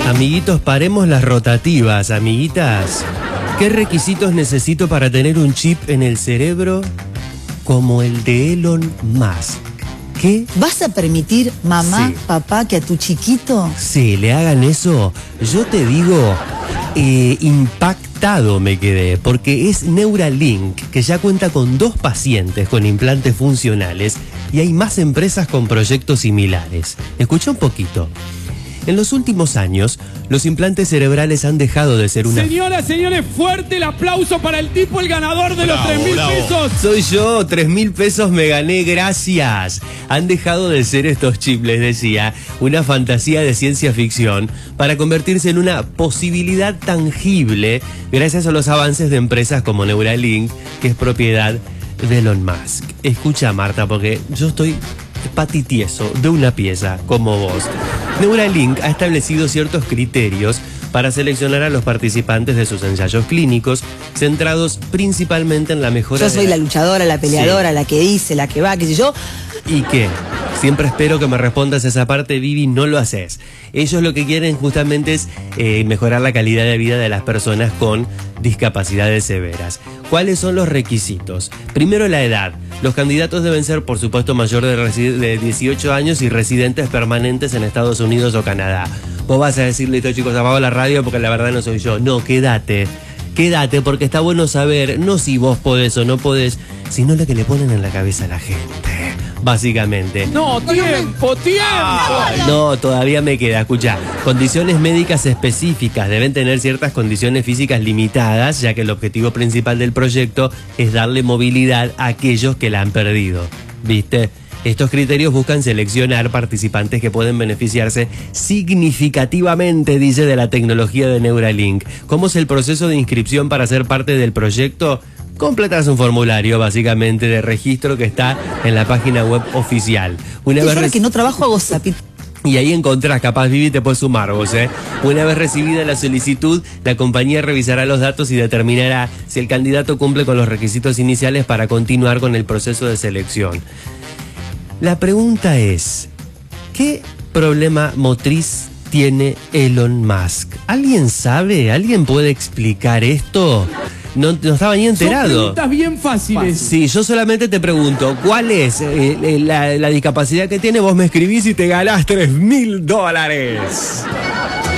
Amiguitos, paremos las rotativas, amiguitas. ¿Qué requisitos necesito para tener un chip en el cerebro como el de Elon Musk? ¿Qué? ¿Vas a permitir, mamá, Sí. papá, que a tu chiquito? Sí, le hagan eso. Yo te digo, impactado me quedé, porque es Neuralink, que ya cuenta con 2 pacientes con implantes funcionales y hay más empresas con proyectos similares. Escucha un poquito. En los últimos años, los implantes cerebrales han dejado de ser una... Señoras, señores, fuerte el aplauso para el tipo, el ganador de los 3.000 pesos. Soy yo, 3.000 pesos me gané, gracias. Han dejado de ser estos chips, les decía, una fantasía de ciencia ficción para convertirse en una posibilidad tangible gracias a los avances de empresas como Neuralink, que es propiedad de Elon Musk. Escucha, Marta, porque yo estoy patitieso de una pieza como vos. Neuralink ha establecido ciertos criterios para seleccionar a los participantes de sus ensayos clínicos, centrados principalmente en la mejora Yo soy la luchadora, la peleadora, la que dice, la que va, qué sé yo. ¿Y qué? Siempre espero que me respondas esa parte, Vivi, no lo haces. Ellos lo que quieren justamente es mejorar la calidad de vida de las personas con discapacidades severas. ¿Cuáles son los requisitos? Primero, la edad. Los candidatos deben ser, por supuesto, mayor de 18 años y residentes permanentes en Estados Unidos o Canadá. Vos vas a decirle, listo, chicos, apago la radio porque la verdad no soy yo. No, quédate. Quédate, porque está bueno saber, no si vos podés o no podés, sino lo que le ponen en la cabeza a la gente, básicamente. No, tiempo. No, todavía me queda, escuchá. Condiciones médicas específicas, deben tener ciertas condiciones físicas limitadas, ya que el objetivo principal del proyecto es darle movilidad a aquellos que la han perdido, ¿viste? Estos criterios buscan seleccionar participantes que pueden beneficiarse significativamente, dice, de la tecnología de Neuralink. ¿Cómo es el proceso de inscripción para ser parte del proyecto? Completas un formulario, básicamente, de registro que está en la página web oficial. Ahora que no trabajo hago zapito. Y ahí encontrás, capaz Vivi te puedes sumar vos, ¿eh? Una vez recibida la solicitud, la compañía revisará los datos y determinará si el candidato cumple con los requisitos iniciales para continuar con el proceso de selección. La pregunta es, ¿qué problema motriz tiene Elon Musk? ¿Alguien sabe? ¿Alguien puede explicar esto? No estaba ni enterado. Son preguntas bien fáciles. Sí, yo solamente te pregunto, ¿cuál es la discapacidad que tiene? Vos me escribís y te ganás $3.000.